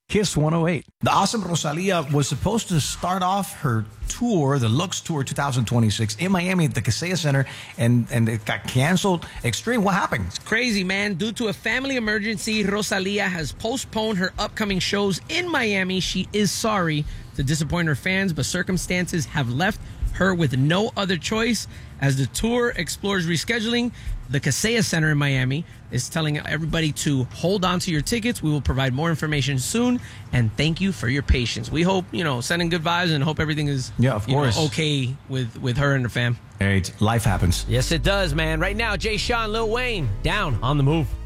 Kiss 108. The awesome Rosalia was supposed to start off her tour, the Lux Tour 2026, in Miami at the Kaseya Center, and it got canceled. Extreme, what happened? It's crazy, man. Due to a family emergency, Rosalia has postponed her upcoming shows in Miami. She is sorry to disappoint her fans, but circumstances have left her with no other choice. As the tour explores rescheduling, the Kaseya Center in Miami is telling everybody to hold on to your tickets. We will provide more information soon, and thank you for your patience. We hope, sending good vibes and hope everything is of course. Okay with her and her fam. Hey, life happens. Yes, it does, man. Right now, Jay Sean, Lil Wayne, Down on the Move.